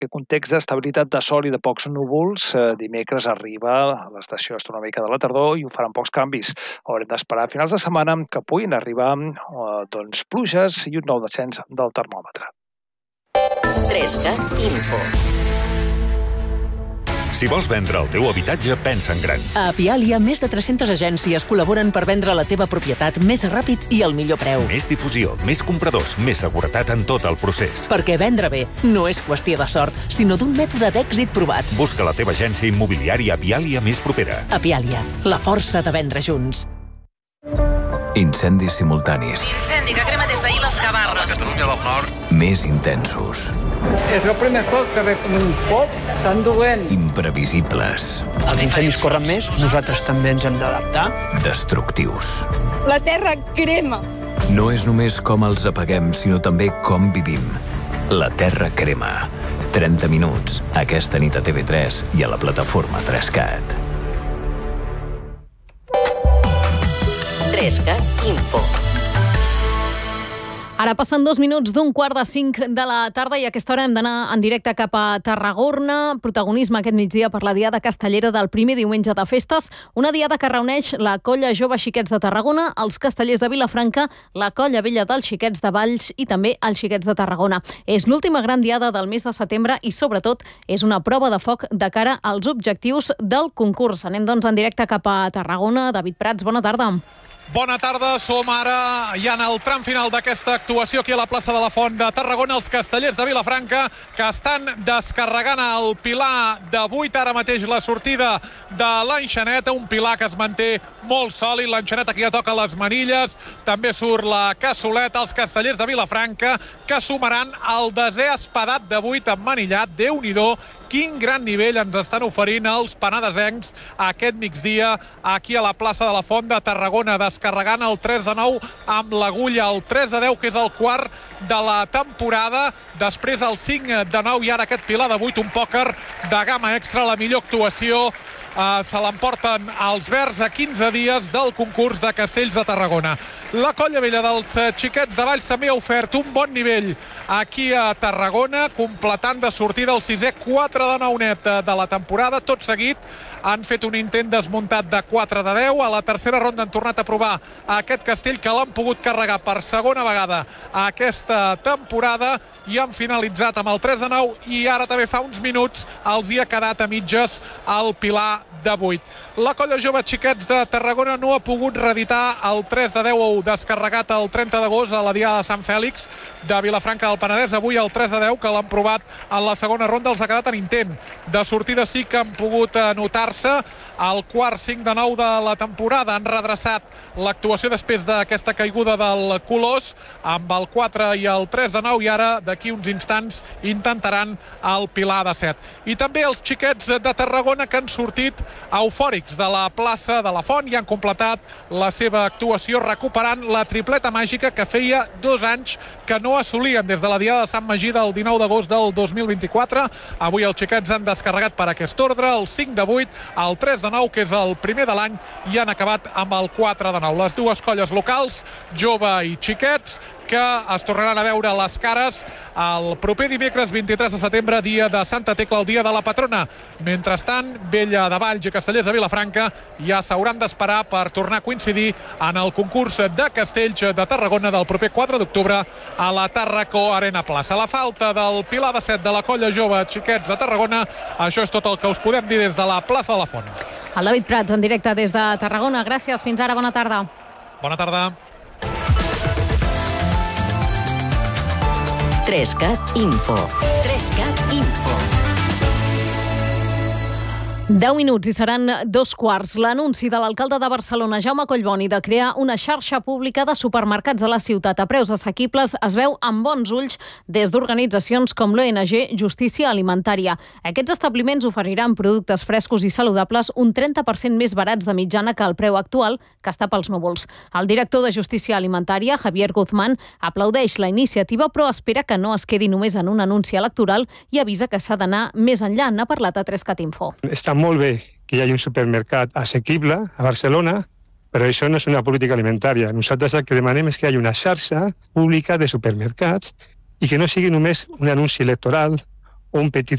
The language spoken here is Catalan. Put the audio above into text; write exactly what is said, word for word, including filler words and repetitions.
En context d'estabilitat de sol i de pocs núvols, dimecres arriba a l'estació astronòmica de la tardor i ho faran pocs canvis. Haurem d'esperar a finals de setmana que puguin arribar doncs, pluges i un nou descens del termòmetre. trescat Info. Si vols vendre el teu habitatge, pensa en gran. A Apialia, més de tres-centes agències col·laboren per vendre la teva propietat més ràpid i al millor preu. Més difusió, més compradors, més seguretat en tot el procés. Perquè vendre bé no és qüestió de sort, sinó d'un mètode d'èxit provat. Busca la teva agència immobiliària Apialia més propera. Apialia, la força de vendre junts. Incendis simultanis. Incendi que crema des d'ahir les Gavarres. Catalunya del Nord. Més intensos. És el primer cop que ve com un foc tan dolent. Imprevisibles. Els incendis corren més, nosaltres també ens hem d'adaptar. Destructius. La terra crema. No és només com els apaguem, sinó també com vivim. La terra crema. trenta minuts, aquesta nit a T V tres i a la plataforma trescat. trescat Info. Ara passen dos minuts d'un quart de cinc de la tarda i a aquesta hora hem d'anar en directe cap a Tarragona. Protagonisme aquest migdia per la Diada Castellera del primer diumenge de festes. Una diada que reuneix la Colla Jove Xiquets de Tarragona, els Castellers de Vilafranca, la Colla Vella dels Xiquets de Valls i també els Xiquets de Tarragona. És l'última gran diada del mes de setembre i, sobretot, és una prova de foc de cara als objectius del concurs. Anem, doncs, en directe cap a Tarragona. David Prats, bona tarda. Bona tarda, som ara ja en el tram final d'aquesta actuació aquí a la plaça de la Font de Tarragona. Els Castellers de Vilafranca que estan descarregant el pilar de vuit, ara mateix la sortida de l'enxaneta, un pilar que es manté molt sòlid, l'enxaneta que ja toca les manilles, també surt la cassoleta, els Castellers de Vilafranca que sumaran el desè espadat de vuit emmanillat. Déu-n'hi-do, quin gran nivell ens estan oferint els penedesencs aquest migdia aquí a la plaça de la Font de Tarragona, descarregant el tres a nou amb l'agulla, el tres a deu, que és el quart de la temporada, després el cinc de nou i ara aquest pilar de vuit, un pòquer de gamma extra, la millor actuació. Uh, se l'emporten els verds a quinze dies del concurs de Castells de Tarragona. La Colla Vella dels Xiquets de Valls també ha ofert un bon nivell aquí a Tarragona, completant de sortida el sisè quatre de nou net de la temporada. Tot seguit han fet un intent desmuntat de quatre de deu. A la tercera ronda han tornat a provar aquest castell que l'han pogut carregar per segona vegada aquesta temporada i han finalitzat amb el tres a nou i ara també fa uns minuts els hi ha quedat a mitges el pilar de vuit. La Colla Jove Xiquets de Tarragona no ha pogut reeditar el tres de deu descarregat el trenta d'agost a la Diada de Sant Fèlix de Vilafranca del Penedès. Avui el tres de deu, que l'han provat en la segona ronda, els ha quedat en intent. De sortida sí que han pogut anotar-se el quart cinc de nou de la temporada. Han redreçat l'actuació després d'aquesta caiguda del Colós amb el quatre i el tres de nou i ara d'aquí uns instants intentaran el pilar de set. I també els Xiquets de Tarragona que han sortit eufòrics de la plaça de la Font i han completat la seva actuació recuperant la tripleta màgica que feia dos anys que no assolien des de la Diada de Sant Magí del dinou d'agost del dos mil vint-i-quatre. Avui els Xiquets han descarregat per aquest ordre el cinc de vuit, el tres de nou, que és el primer de l'any, i han acabat amb el quatre de nou. Les dues colles locals, Jove i Xiquets, que es tornaran a veure les cares el proper dimecres vint-i-tres de setembre, dia de Santa Tecla, el dia de la patrona. Mentrestant, Vella de Valls i Castellers de Vilafranca ja s'hauran d'esperar per tornar a coincidir en el concurs de Castells de Tarragona del proper quatre d'octubre a la Tàrraco Arena Plaça. La falta del pilar de set de la Colla Jove Xiquets de Tarragona, això és tot el que us podem dir des de la plaça de la Font. El David Prats en directe des de Tarragona. Gràcies, fins ara, bona tarda. Bona tarda. trescat Info. trescat Info. deu minuts i seran dos quarts. L'anunci de l'alcalde de Barcelona, Jaume Collboni, de crear una xarxa pública de supermercats a la ciutat a preus assequibles es veu amb bons ulls des d'organitzacions com l'O N G Justícia Alimentària. Aquests establiments oferiran productes frescos i saludables un trenta per cent més barats de mitjana que el preu actual, que està pels núvols. El director de Justícia Alimentària, Javier Guzmán, aplaudeix la iniciativa però espera que no es quedi només en un anunci electoral i avisa que s'ha d'anar més enllà. N'ha parlat a trescat Info. Està molt bé que hi hagi un supermercat assequible a Barcelona, però això no és una política alimentària. Nosaltres el que demanem és que hi hagi una xarxa pública de supermercats i que no sigui només un anunci electoral un petit